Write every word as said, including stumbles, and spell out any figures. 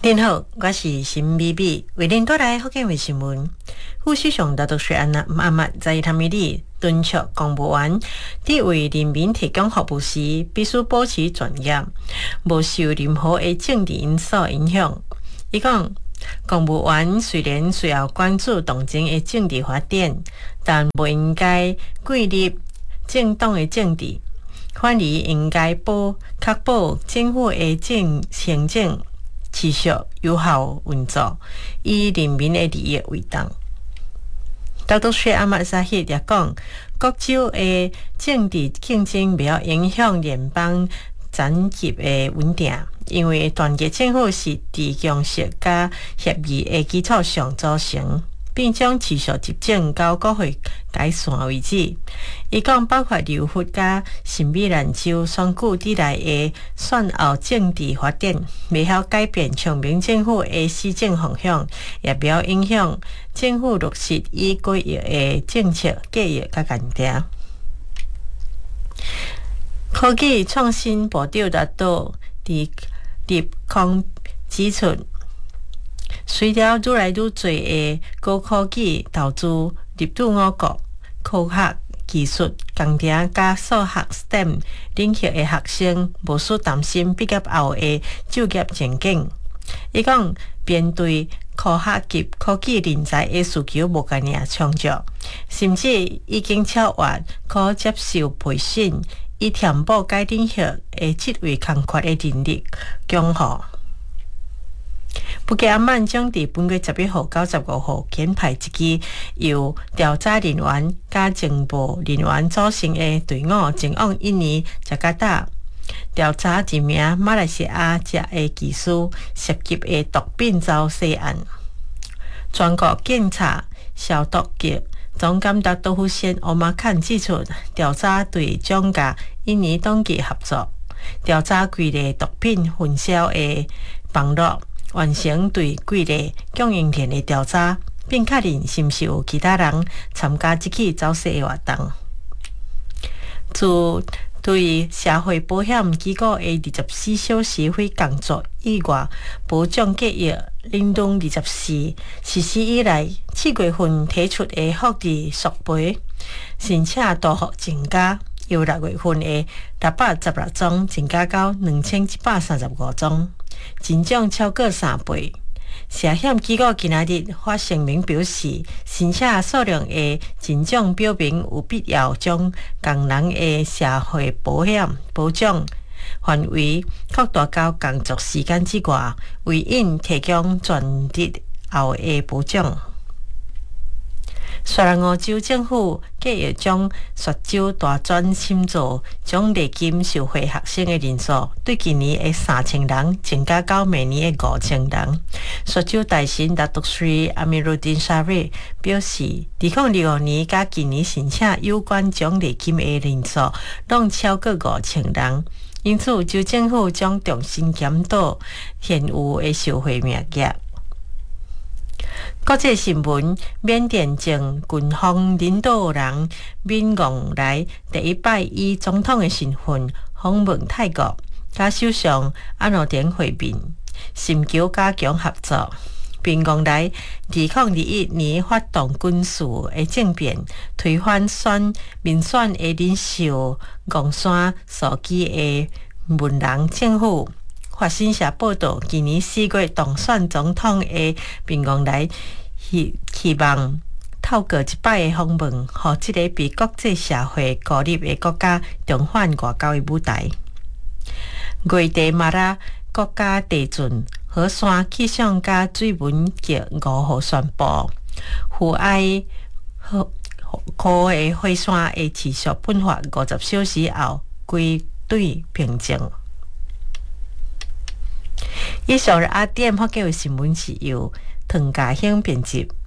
您好，我是陈美美，为您带来福建卫新闻。副首相拿督斯里安那阿末在探米里敦促公务员伫为人民提供服务时，必须保持专业，无受任何的政治因素影响。伊讲，公务员虽然需要关注当前的政治发展，但不应该归入政党的政治，反而应该保确保政府的政行政持续有效运作，以人民的利益为重。拿督斯里阿末沙希也讲，各州的政治竞争不要影响联邦整级的稳定，因为团结政府是伫共识甲协议的基础上组成，并将持续执政到国会解散为止。伊讲，包括柔佛甲新美兰州选举以来的选后政治发展，未晓改变长明政府的施政方向，也不要影响政府落实已规划的政策计划甲原则。科技创新部长达到伫立康指出，随着愈来愈多的高科技投资入驻我国，科学、技术、工程加数学 S T E M 领域的学生无需担心毕业后的就业前景。伊讲，面对科学及科技人才的需求无干尔充足，甚至已经超越可接受培训，以填补该领域的职位空缺的能力强化。不过，阿曼将伫本月十一号到十五号编排一支由调查人员加情报人员组成的队伍，前往印尼雅加达调查一名马来西亚籍的技师涉及的毒品走私案。全国警察消毒局总监达多夫先欧马坎指出，调查队将甲印尼当局合作，调查几类毒品分销的网络，完成对几类供应链的调查，并确认是毋是有其他人参加这起走私的活动。自对社会保险机构的二十四小时非工作意外保障计划联动二十四实施以来，七月份提出的福利赎赔申请大幅增加，由六月份的六百十六宗增加到两千一百三十五宗，增长超过三倍。社险机构今仔日发声明表示，申请数量的增长表明有必要将工人的社会保险保障范围扩大到工作时间之外，为因提供全日后的保障。雪兰莪州政府计划将雪州大专深造将历金受惠学生的人数，对今年的三千人增加到明年的五千人。雪州大臣达督斯里阿米鲁丁沙瑞表示，二零二五年甲今年申请有关奖励金的人数拢超过五千人，因此州政府将重新检讨现有的受惠名额。国际新闻：缅甸前军方领导人敏昂莱第一摆以总统的身份访问泰国，甲首相安诺典会面，寻求加强合作。敏昂莱二零二一年发动军事的政变，推翻选民选的领袖昂山素姬的文人政府。法新社报道，今年四月当选总统的敏昂莱希希望透过一摆的访问，让这个被国际社会孤立的国家重返外交的舞台。月底马拉国家地震火山气象加水文局五号宣布，胡埃科的火山会持续喷发五十小时后归队平静。以上是阿点福建的新闻是由唐家兴编辑。